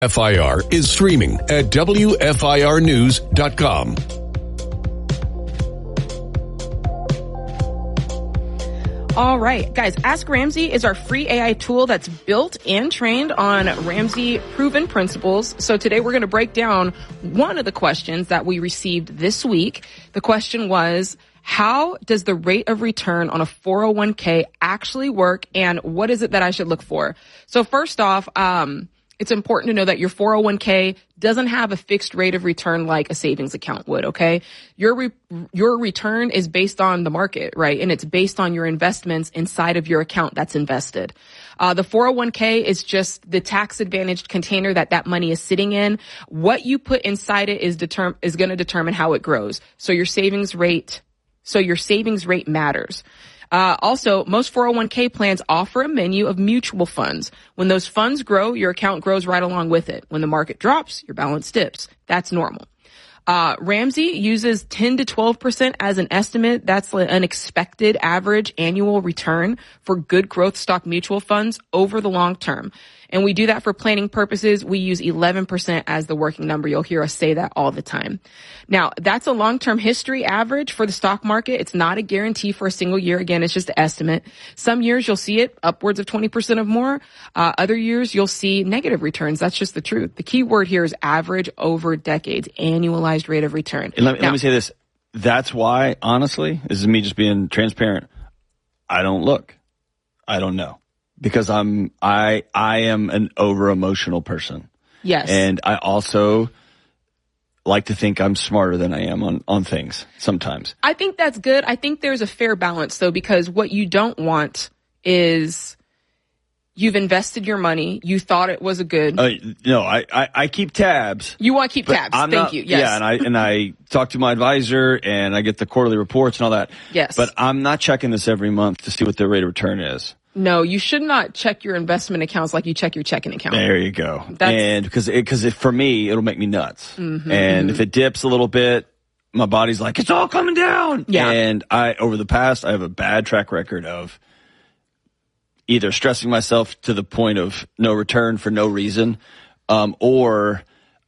FIR is streaming at WFIRnews.com. All right, guys, Ask Ramsey is our free AI tool that's built and trained on Ramsey proven principles. So today we're going to break down one of the questions that we received this week. The question was, how does the rate of return on a 401k actually work, and what is it that I should look for? So first off, it's important to know that your 401k doesn't have a fixed rate of return like a savings account would, okay? Your return is based on the market, right? And it's based on your investments inside of your account that's invested. The 401k is just the tax advantaged container that money is sitting in. What you put inside it is going to determine how it grows. So your savings rate matters. Also, most 401k plans offer a menu of mutual funds. When those funds grow, your account grows right along with it. When the market drops, your balance dips. That's normal. Ramsey uses 10 to 12% as an estimate. That's an expected average annual return for good growth stock mutual funds over the long term. And we do that for planning purposes. We use 11% as the working number. You'll hear us say that all the time. Now, that's a long-term history average for the stock market. It's not a guarantee for a single year. Again, it's just an estimate. Some years you'll see it upwards of 20% or more. Other years you'll see negative returns. That's just the truth. The key word here is average over decades, annualized rate of return. And let me say this. That's why, honestly, this is me just being transparent. I don't look. I don't know. Because I am an over emotional person. Yes. And I also like to think I'm smarter than I am on things sometimes. I think that's good. I think there's a fair balance though, because what you don't want is you've invested your money. You thought it was a good. No, I keep tabs. You want to keep tabs. Thank you. Yes. Yeah. And I talk to my advisor and I get the quarterly reports and all that. Yes. But I'm not checking this every month to see what the rate of return is. No, you should not check your investment accounts like you check your checking account. There you go. And because for me, it'll make me nuts. Mm-hmm. And if it dips a little bit, my body's like, it's all coming down. Yeah. And over the past, I have a bad track record of either stressing myself to the point of no return for no reason, or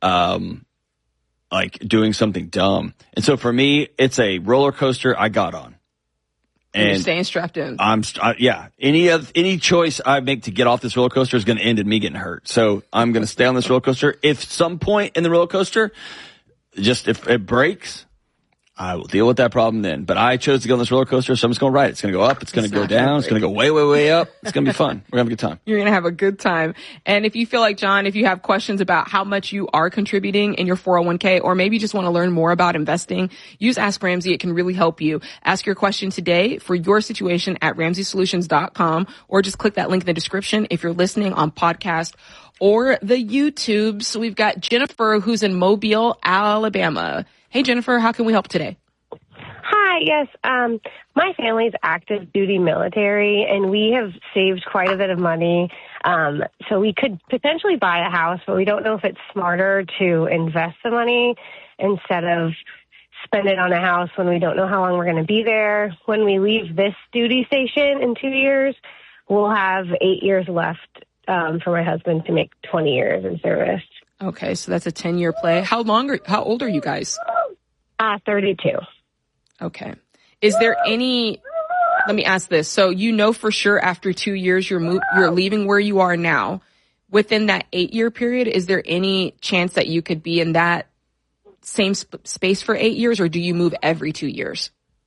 like doing something dumb. And so for me, it's a roller coaster I got on. And you're staying strapped in. Yeah. Any choice I make to get off this roller coaster is going to end in me getting hurt. So I'm going to stay on this roller coaster. If some point in the roller coaster, if it breaks, I will deal with that problem then. But I chose to go on this roller coaster, so I'm just going to ride it. It's going to go up. It's going to go down. It's going to go way, way, way up. It's going to be fun. We're going to have a good time. You're going to have a good time. And if you feel like John, if you have questions about how much you are contributing in your 401k, or maybe you just want to learn more about investing, use Ask Ramsey. It can really help you. Ask your question today for your situation at RamseySolutions.com, or just click that link in the description if you're listening on podcast or the YouTube. So we've got Jennifer, who's in Mobile, Alabama. Hey, Jennifer, how can we help today? Hi, yes. My family's active duty military, and we have saved quite a bit of money. So we could potentially buy a house, but we don't know if it's smarter to invest the money instead of spend it on a house when we don't know how long we're going to be there. When we leave this duty station in 2 years, we'll have 8 years left for my husband to make 20 years in service. Okay, so that's a 10-year play. How old are you guys? 32. Okay. Is there let me ask this. So you know for sure after 2 years you're leaving where you are now. Within that 8-year period, is there any chance that you could be in that same space for 8 years, or do you move every 2 years?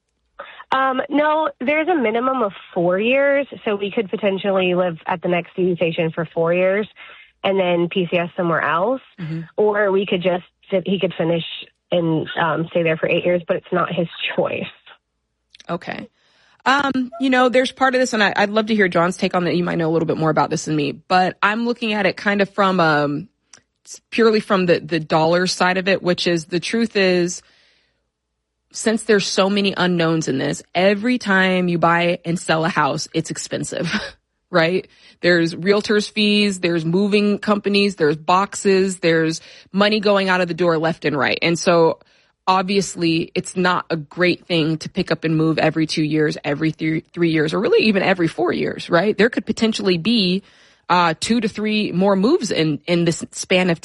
No, there's a minimum of 4 years, so we could potentially live at the next duty station for 4 years and then PCS somewhere else, or we could he could finish and stay there for 8 years, but it's not his choice. Okay. There's part of this, and I'd love to hear John's take on that. You might know a little bit more about this than me, but I'm looking at it kind of from purely from the dollar side of it, which is the truth is, since there's so many unknowns in this, every time you buy and sell a house, it's expensive, right? There's realtors fees, there's moving companies, there's boxes, there's money going out of the door left and right. And so obviously it's not a great thing to pick up and move every 2 years, every 3 years, or really even every 4 years, right? There could potentially be 2 to 3 more moves in this span of